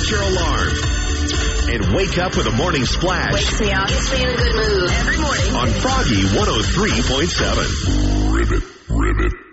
your alarm. And wake up with a morning splash. Wakes me up, gets me in a good mood every morning. On Froggy 103.7. Ribbit.